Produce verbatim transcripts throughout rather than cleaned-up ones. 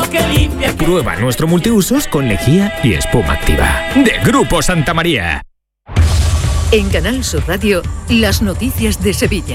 que limpia. Que... Prueba nuestro multiusos con lejía y espuma activa. De Grupo Santa María. En Canal Sur Radio, las noticias de Sevilla.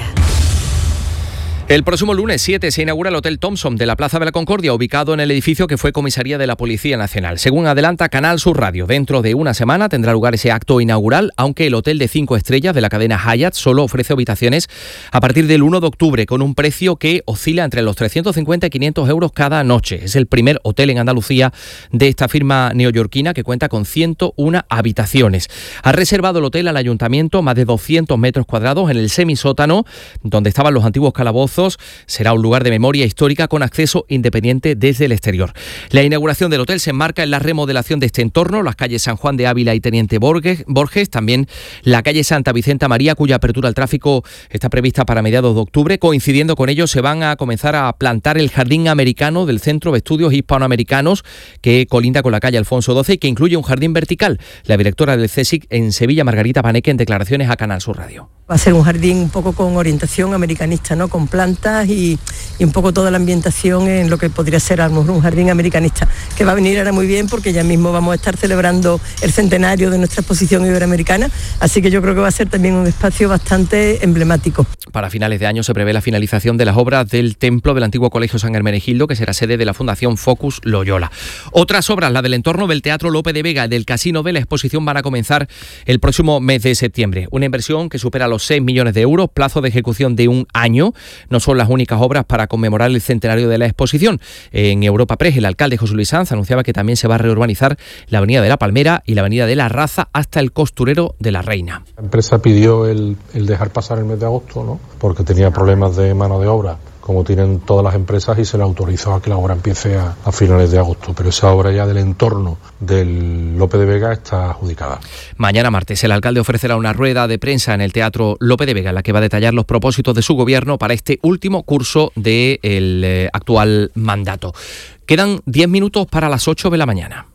El próximo lunes siete se inaugura el Hotel Thompson de la Plaza de la Concordia, ubicado en el edificio que fue comisaría de la Policía Nacional. Según adelanta Canal Sur Radio, dentro de una semana tendrá lugar ese acto inaugural, aunque el hotel de cinco estrellas de la cadena Hyatt solo ofrece habitaciones a partir del uno de octubre, con un precio que oscila entre los trescientos cincuenta y quinientos euros cada noche. Es el primer hotel en Andalucía de esta firma neoyorquina que cuenta con ciento una habitaciones. Ha reservado el hotel al ayuntamiento más de doscientos metros cuadrados en el semisótano, donde estaban los antiguos calabozos. Será un lugar de memoria histórica con acceso independiente desde el exterior. La inauguración del hotel se enmarca en la remodelación de este entorno, las calles San Juan de Ávila y Teniente Borges, Borges, también la calle Santa Vicenta María, cuya apertura al tráfico está prevista para mediados de octubre. Coincidiendo con ello, se van a comenzar a plantar el jardín americano del Centro de Estudios Hispanoamericanos, que colinda con la calle Alfonso doce y que incluye un jardín vertical. La directora del CSIC en Sevilla, Margarita Paneque, en declaraciones a Canal Sur Radio. Va a ser un jardín un poco con orientación americanista, ¿no? Con plantas y, y un poco toda la ambientación en lo que podría ser a lo mejor un jardín americanista, que va a venir ahora muy bien porque ya mismo vamos a estar celebrando el centenario de nuestra exposición iberoamericana, así que yo creo que va a ser también un espacio bastante emblemático. Para finales de año se prevé la finalización de las obras del templo del antiguo Colegio San Hermenegildo, que será sede de la Fundación Focus Loyola. Otras obras, la del entorno del Teatro Lope de Vega y del Casino de la Exposición, van a comenzar el próximo mes de septiembre. Una inversión que supera los seis millones de euros, plazo de ejecución de un año. No son las únicas obras para conmemorar el centenario de la exposición. En Europa Press, el alcalde José Luis Sanz anunciaba que también se va a reurbanizar la Avenida de la Palmera y la Avenida de la Raza hasta el Costurero de la Reina. La empresa pidió el, el dejar pasar el mes de agosto, ¿no? Porque tenía problemas de mano de obra, como tienen todas las empresas, y se le autorizó a que la obra empiece a, a finales de agosto. Pero esa obra ya del entorno del Lope de Vega está adjudicada. Mañana martes el alcalde ofrecerá una rueda de prensa en el Teatro Lope de Vega, en la que va a detallar los propósitos de su gobierno para este último curso del eh, actual mandato. Quedan diez minutos para las ocho de la mañana.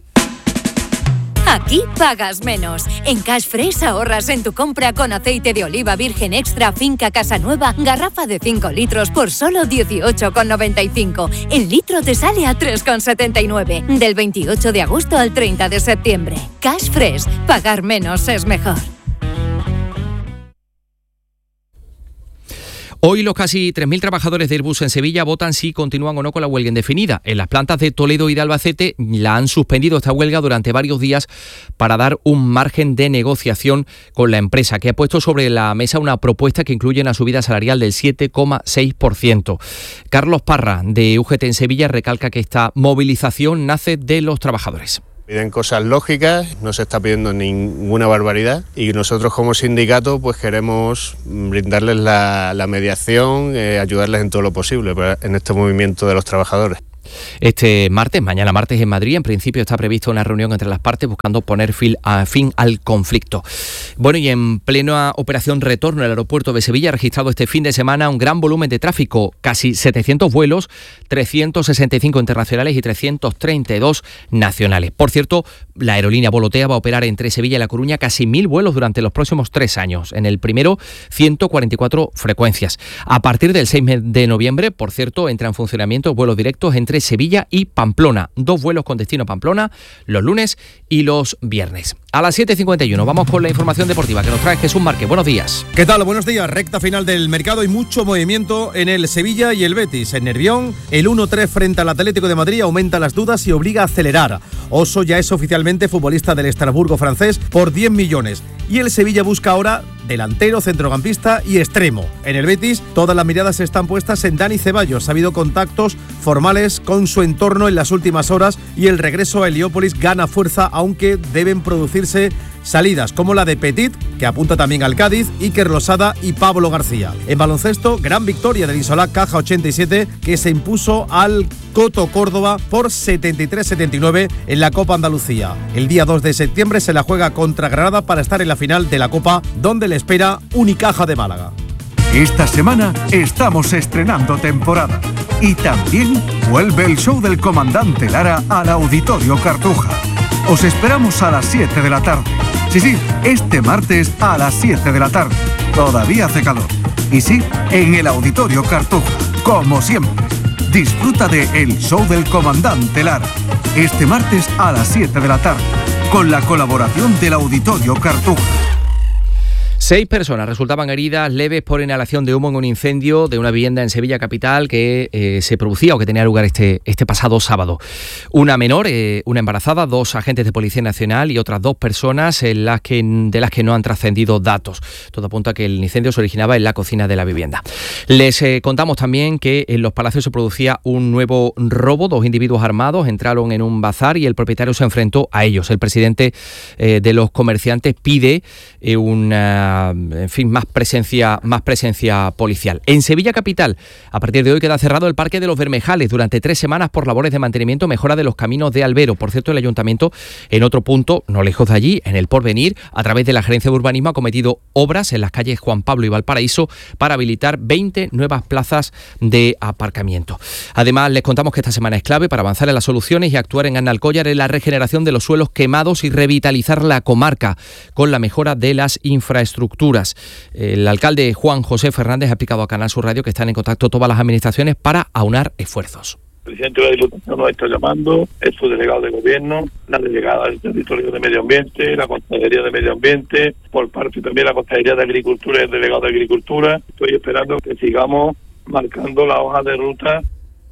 Aquí pagas menos. En Cash Fresh ahorras en tu compra con aceite de oliva virgen extra Finca Casanueva, garrafa de cinco litros por solo dieciocho con noventa y cinco. El litro te sale a tres con setenta y nueve. Del veintiocho de agosto al treinta de septiembre. Cash Fresh. Pagar menos es mejor. Hoy los casi tres mil trabajadores de Airbus en Sevilla votan si continúan o no con la huelga indefinida. En las plantas de Toledo y de Albacete la han suspendido esta huelga durante varios días para dar un margen de negociación con la empresa, que ha puesto sobre la mesa una propuesta que incluye una subida salarial del siete coma seis por ciento. Carlos Parra, de U G T en Sevilla, recalca que esta movilización nace de los trabajadores. Piden cosas lógicas, no se está pidiendo ninguna barbaridad, y nosotros como sindicato pues queremos brindarles la, la mediación, eh, ayudarles en todo lo posible en este movimiento de los trabajadores. Este martes, mañana martes en Madrid, en principio está prevista una reunión entre las partes buscando poner fin, a, fin al conflicto. Bueno, y en plena operación retorno, el aeropuerto de Sevilla ha registrado este fin de semana un gran volumen de tráfico, casi setecientos vuelos, trescientos sesenta y cinco internacionales y trescientos treinta y dos nacionales. Por cierto, la aerolínea Volotea va a operar entre Sevilla y La Coruña casi mil vuelos durante los próximos tres años. En el primero, ciento cuarenta y cuatro frecuencias. A partir del seis de noviembre, por cierto, entra en funcionamiento vuelos directos entre Sevilla y Pamplona. Dos vuelos con destino a Pamplona los lunes y los viernes. A las siete y cincuenta y uno vamos con la información deportiva que nos trae Jesús Márquez. Buenos días. ¿Qué tal? Buenos días. Recta final del mercado y mucho movimiento en el Sevilla y el Betis. En Nervión, el uno tres frente al Atlético de Madrid aumenta las dudas y obliga a acelerar. Oso ya es oficialmente futbolista del Estrasburgo francés por diez millones. Y el Sevilla busca ahora delantero, centrocampista y extremo. En el Betis, todas las miradas están puestas en Dani Ceballos. Ha habido contactos formales con su entorno en las últimas horas y el regreso a Heliópolis gana fuerza, aunque deben producirse salidas como la de Petit, que apunta también al Cádiz, Iker Losada y Pablo García. En baloncesto, gran victoria del Insolá Caja ochenta y siete, que se impuso al Coto Córdoba por setenta y tres setenta y nueve en la Copa Andalucía. El día dos de septiembre se la juega contra Granada para estar en la final de la Copa, donde le espera Unicaja de Málaga. Esta semana estamos estrenando temporada y también vuelve el show del comandante Lara al Auditorio Cartuja. Os esperamos a las siete de la tarde. Sí, sí, este martes a las siete de la tarde. Todavía hace calor. Y sí, en el Auditorio Cartuja, como siempre. Disfruta de El Show del Comandante Lara, este martes a las siete de la tarde, con la colaboración del Auditorio Cartuja. Seis personas resultaban heridas leves por inhalación de humo en un incendio de una vivienda en Sevilla capital que eh, se producía o que tenía lugar este, este pasado sábado. Una menor, eh, una embarazada, dos agentes de Policía Nacional y otras dos personas en las que, de las que no han trascendido datos. Todo apunta a que el incendio se originaba en la cocina de la vivienda. Les eh, contamos también que en Los Palacios se producía un nuevo robo. Dos individuos armados entraron en un bazar y el propietario se enfrentó a ellos. El presidente eh, de los comerciantes pide eh, una en fin, más presencia, más presencia policial. En Sevilla capital, a partir de hoy queda cerrado el Parque de los Bermejales durante tres semanas por labores de mantenimiento, mejora de los caminos de Albero. Por cierto, el ayuntamiento, en otro punto, no lejos de allí, en el Porvenir, a través de la Gerencia de Urbanismo, ha cometido obras en las calles Juan Pablo y Valparaíso para habilitar veinte nuevas plazas de aparcamiento. Además, les contamos que esta semana es clave para avanzar en las soluciones y actuar en Analcóllar en la regeneración de los suelos quemados y revitalizar la comarca con la mejora de las infraestructuras. El alcalde Juan José Fernández ha explicado a Canal Sur Radio que están en contacto todas las administraciones para aunar esfuerzos. El presidente de la Diputación nos está llamando, es su delegado de gobierno, la delegada del territorio de Medio Ambiente, la Consejería de Medio Ambiente, por parte también la Consejería de Agricultura y el delegado de Agricultura. Estoy esperando que sigamos marcando la hoja de ruta.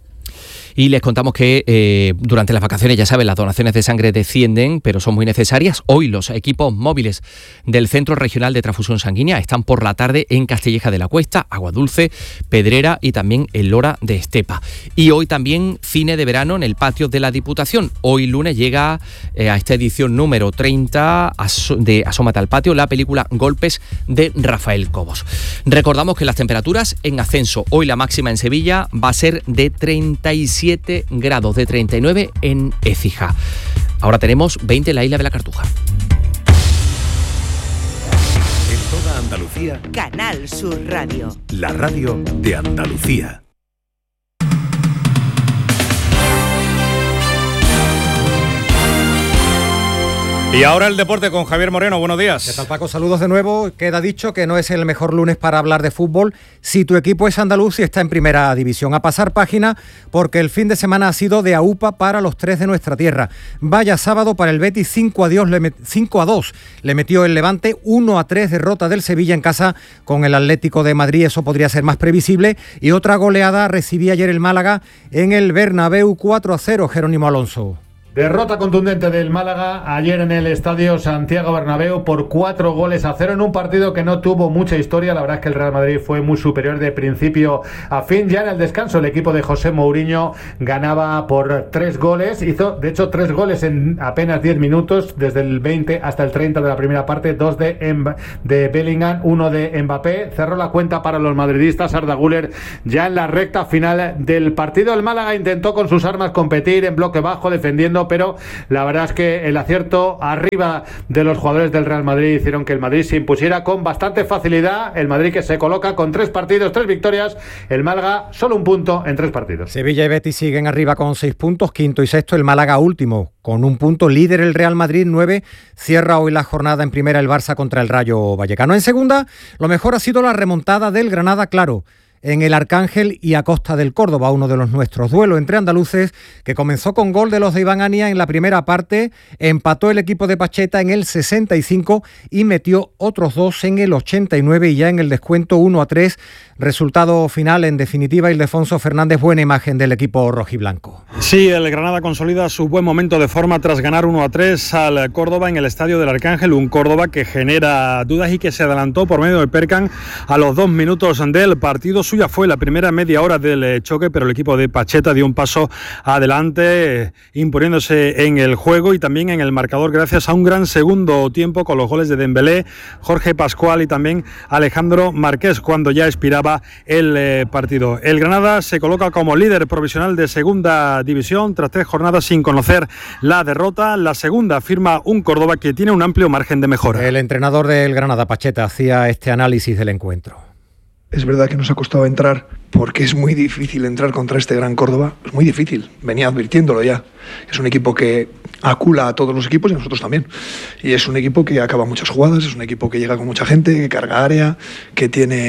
Y les contamos que eh, durante las vacaciones, ya saben, las donaciones de sangre descienden, pero son muy necesarias. Hoy los equipos móviles del Centro Regional de Transfusión Sanguínea están por la tarde en Castilleja de la Cuesta, Aguadulce, Pedrera y también en Lora de Estepa. Y hoy también cine de verano en el patio de la Diputación. Hoy lunes llega eh, a esta edición número treinta de Asómate al Patio la película Golpes de Rafael Cobos. Recordamos que las temperaturas en ascenso. Hoy la máxima en Sevilla va a ser de treinta y siete grados, de treinta y nueve en Écija. Ahora tenemos veinte en la isla de la Cartuja. En toda Andalucía, Canal Sur Radio. La radio de Andalucía. Y ahora el deporte con Javier Moreno, buenos días. ¿Qué tal, Paco? Saludos de nuevo. Queda dicho que no es el mejor lunes para hablar de fútbol si tu equipo es andaluz y está en primera división. A pasar página porque el fin de semana ha sido de aupa para los tres de nuestra tierra. Vaya sábado para el Betis, cinco a dos le metió el Levante, uno a tres derrota del Sevilla en casa con el Atlético de Madrid, eso podría ser más previsible, y otra goleada recibía ayer el Málaga en el Bernabéu, cuatro a cero, Jerónimo Alonso. Derrota contundente del Málaga ayer en el Estadio Santiago Bernabéu por cuatro goles a cero en un partido que no tuvo mucha historia. La verdad es que el Real Madrid fue muy superior de principio a fin. Ya en el descanso el equipo de José Mourinho ganaba por tres goles. Hizo de hecho tres goles en apenas diez minutos, desde el veinte hasta el treinta de la primera parte. Dos de, Mb- de Bellingham, uno de Mbappé. Cerró la cuenta para los madridistas Arda Güler ya en la recta final del partido. El Málaga intentó con sus armas competir en bloque bajo, defendiendo, pero la verdad es que el acierto arriba de los jugadores del Real Madrid hicieron que el Madrid se impusiera con bastante facilidad. El Madrid que se coloca con tres partidos, tres victorias. El Málaga solo un punto en tres partidos. Sevilla y Betis siguen arriba con seis puntos, quinto y sexto el Málaga último con un punto, líder el Real Madrid, nueve. Cierra hoy la jornada en primera el Barça contra el Rayo Vallecano. En segunda, lo mejor ha sido la remontada del Granada, claro, en el Arcángel y a costa del Córdoba, uno de los nuestros. Duelo entre andaluces que comenzó con gol de los de Iván Ania en la primera parte, empató el equipo de Pacheta en el sesenta y cinco y metió otros dos en el ochenta y nueve y ya en el descuento uno a tres. Resultado final, en definitiva, Ildefonso Fernández, buena imagen del equipo rojiblanco. Sí, el Granada consolida su buen momento de forma tras ganar uno a tres al Córdoba en el Estadio del Arcángel, un Córdoba que genera dudas y que se adelantó por medio de Perkan a los dos minutos del partido. Suya fue la primera media hora del choque, pero el equipo de Pacheta dio un paso adelante, imponiéndose en el juego y también en el marcador gracias a un gran segundo tiempo con los goles de Dembélé, Jorge Pascual y también Alejandro Marqués cuando ya expiraba el eh, partido. El Granada se coloca como líder provisional de segunda división tras tres jornadas sin conocer la derrota. La segunda firma un Córdoba que tiene un amplio margen de mejora. El entrenador del Granada, Pacheta, hacía este análisis del encuentro. Es verdad que nos ha costado entrar porque es muy difícil entrar contra este gran Córdoba. Es muy difícil, venía advirtiéndolo ya. Es un equipo que acula a todos los equipos y a nosotros también. Y es un equipo que acaba muchas jugadas, es un equipo que llega con mucha gente, que carga área, que tiene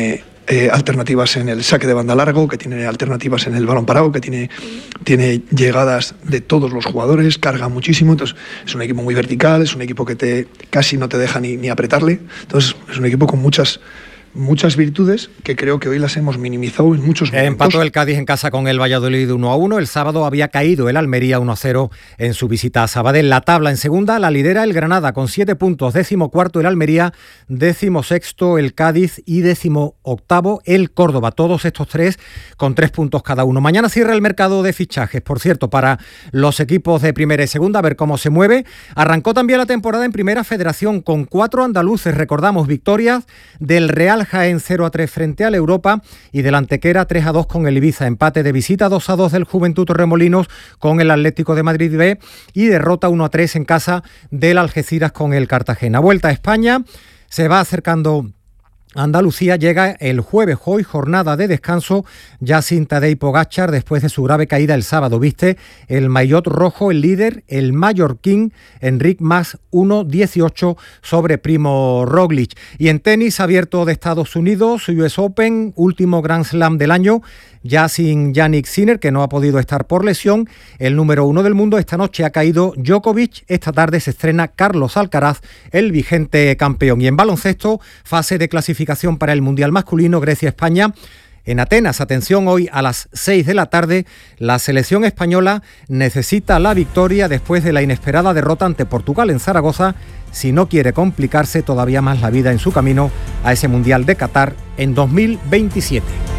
eh, alternativas en el saque de banda largo, que tiene alternativas en el balón parado, que tiene, tiene llegadas de todos los jugadores, carga muchísimo. Entonces es un equipo muy vertical, es un equipo que te casi no te deja ni, ni apretarle. Entonces es un equipo con muchas muchas virtudes que creo que hoy las hemos minimizado en muchos momentos. Empató el Cádiz en casa con el Valladolid uno a uno. El sábado había caído el Almería uno a cero en su visita a Sabadell. La tabla en segunda la lidera el Granada con siete puntos, décimo cuarto el Almería, décimo sexto el Cádiz y décimo octavo el Córdoba. Todos estos tres con tres puntos cada uno. Mañana cierra el mercado de fichajes, por cierto, para los equipos de primera y segunda, a ver cómo se mueve. Arrancó también la temporada en Primera Federación con cuatro andaluces, recordamos, victorias del Real Jaén cero a tres frente al Europa y del Antequera tres a dos con el Ibiza, empate de visita dos a dos del Juventud Torremolinos con el Atlético de Madrid B y derrota uno a tres en casa del Algeciras con el Cartagena. Vuelta a España, se va acercando Andalucía, llega el jueves, hoy jornada de descanso ya sin Tadej Pogačar después de su grave caída el sábado. Viste el maillot rojo, el líder, el mallorquín Enric Mas uno dieciocho sobre Primo Roglic. Y en tenis abierto de Estados Unidos, U S Open, último Grand Slam del año, ya sin Jannik Sinner, que no ha podido estar por lesión. El número uno del mundo esta noche ha caído Djokovic. Esta tarde se estrena Carlos Alcaraz, el vigente campeón. Y en baloncesto, fase de clasificación para el Mundial masculino, Grecia-España. En Atenas, atención, hoy a las seis de la tarde, la selección española necesita la victoria después de la inesperada derrota ante Portugal en Zaragoza, si no quiere complicarse todavía más la vida en su camino a ese Mundial de Qatar en dos mil veintisiete.